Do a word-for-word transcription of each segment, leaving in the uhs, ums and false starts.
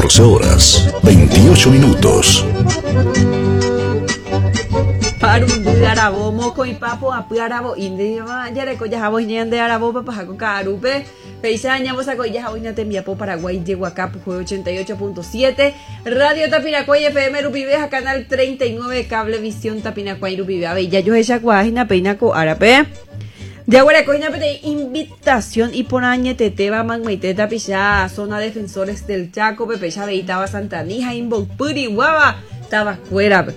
catorce horas, veintiocho minutos. Parumbu arabo moco y papo apu arabo inde ya reco ya jabo de arabo papajaco carupe peisa añamos a coya jabo te enviapo Paraguay llegó acá juego ochenta y ocho punto siete Radio Tapinacuay F M Rupibeja canal treinta y nueve Cablevisión Tapinacuay Rupibeja ya yo esa cuajina peinaco árabe ya ahora coina pete invitación y por añete teba magmaiteta picha zona defensores del Chaco pepe ya veitaba Santanija Imbopuri guava tabacuera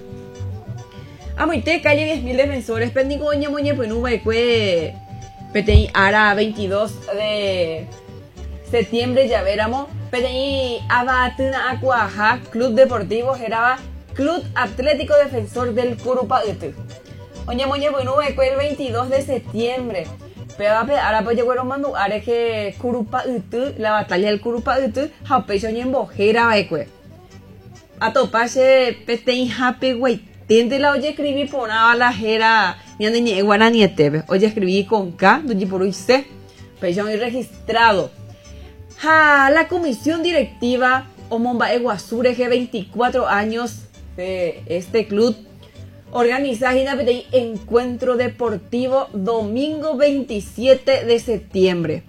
Amoite calle diez mil defensores, pendigoña moñe penuba y cue Petei ara veintidós de septiembre ya veramos Petei abatuna acuaja Club Deportivo Geraba Club Atlético Defensor del Curupagete Oña moñe penuba y cue el veintidós de septiembre Pero ahora pues llegó el mando are que Curupagete la batalla del Curupagete Japecho oñe embojera va y cue A topache Petei jape güey Tiende la oye escribí por una balajera ni ande ni iguana ni etebe. Oye escribí con K, donde por hoy sé. Pero ya me he registrado. Ja, la comisión directiva Omomba Eguazure G veinticuatro años de este club organiza un encuentro deportivo domingo veintisiete de septiembre.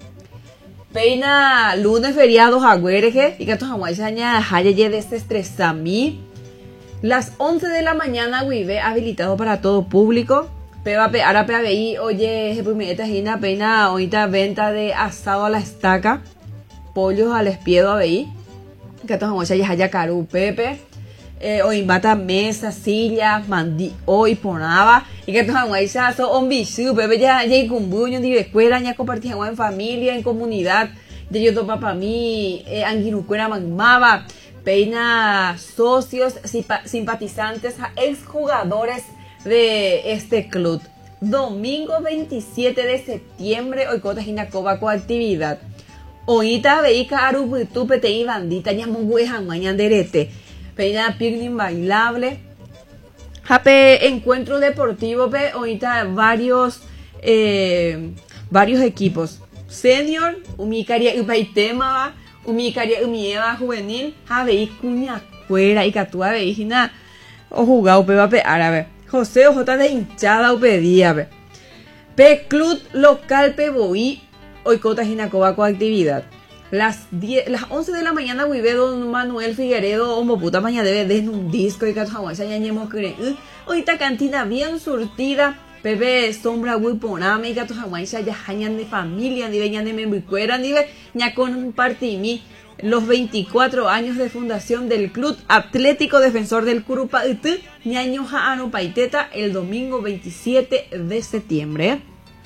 Peina lunes feriado Jaguereje y que estos años haye desestresami. Las once de la mañana, Wibe, habilitado para todo público. Pepe, ahora P oye, Jepumeta Gina, pena, ahorita venta de asado a la estaca, pollos al espiedo, A B I. Que todos vamos a ya caru, Pepe. Eh, hoy mata mesa, sillas, mandi, hoy ponaba. Y que todos vamos a ya son ombisu, Pepe, ya, ya, y con buño, de escuela, ya compartíamos en familia, en comunidad. Ya yo topa para mí, eh, anguinucuera magmaba. Peina socios, simpatizantes, exjugadores de este club. Domingo veintisiete de septiembre, hoy cota ginacoba con actividad. Oita veica arubutu petei bandita, ñamungueja mañanderete. Peina picnic bailable. Jape encuentro deportivo, pe, oita varios, eh, varios equipos. Senior, umicaria upaitema, Umicaria umieva juvenil, habei cuña fuera y catúa veijina o jugado pe pe árabe. José Ojota de hinchada o pedía pe. Pe club local pe boí hoy cota ginacoba con actividad. Las diez, las once de la mañana vive don Manuel Figueredo o moputa mañana debe de un disco y catúa ya ñemo cree. Ahorita cantina bien surtida. Pepe sombra muy poname y gatos hawaisha ya hañan de familia ni veñan de membricuera ni ve ya compartí los veinticuatro años de fundación del Club Atlético Defensor del Curupagete ñaño jaano paiteta el domingo veintisiete de septiembre.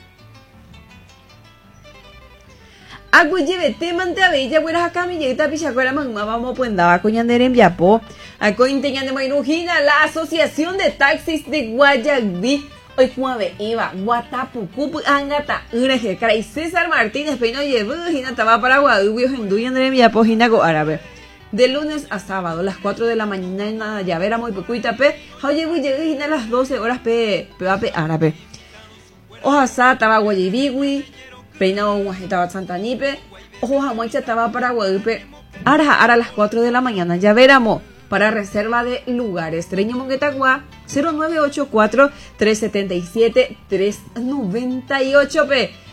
Agua lleve temante a bella buenas acá mi lleguita pichacuera magma vamos pues andaba coñandera en Viapó a cointeñan de Mayrujina la Asociación de Taxis de Guayaquil. Hoy juave iba Guatapucupu angata ureje cara y César Martínez peino llevo gina taba para Guadalupe Henduy André Viapó ginaco árabe de lunes a sábado las cuatro de la mañana ya vera muy pecuita pe oye voy llegué gina las doce horas pe pe pe árabe Ojasa taba Guayibiwi peinado Guajeta Santanipe ojo jamocha taba para Guadalupe ara ara las cuatro de la mañana ya veramos para reserva de lugares. Treño Monguetagua cero nueve ocho cuatro, tres siete siete, tres nueve ocho P.